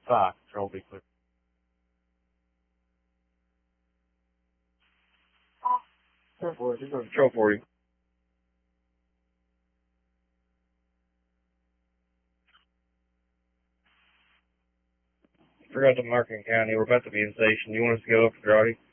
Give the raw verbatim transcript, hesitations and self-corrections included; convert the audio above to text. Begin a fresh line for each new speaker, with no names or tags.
Five, control be clear. Control for you. Control for you. Forgot to mark in county. We're about to be in station. You want us to go up for Grotty?